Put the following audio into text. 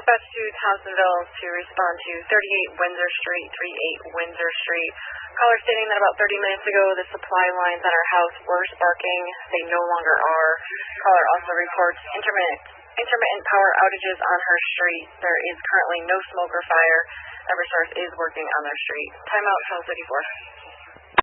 dispatch to Thompsonville to respond to 38 Windsor Street, 38 Windsor Street. Caller stating that about 30 minutes ago the supply lines at our house were sparking. They no longer are. Caller also reports intermittent power outages on her street. There is currently no smoke or fire. Eversource is working on their street. Timeout 12:54.